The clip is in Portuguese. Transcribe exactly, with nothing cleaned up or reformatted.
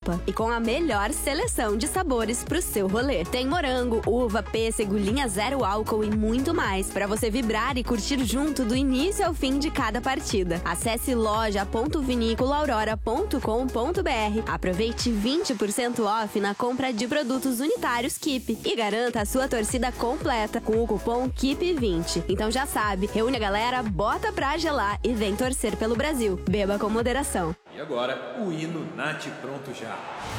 Europa e com a melhor seleção de sabores pro seu rolê. Tem morango, uva, pêssego, linha zero álcool e muito mais para você vibrar e curtir junto do início ao fim de cada partida. Acesse loja ponto vinícola aurora ponto com ponto br. Aproveite vinte por cento off na compra de produtos unitários Keep e garanta a sua torcida completa com o cupom Keep vinte. Então já sabe, reúne a galera, bota pra gelar e vem torcer pelo Brasil. Beba com moderação. E agora, o hino Nath Pronto Já.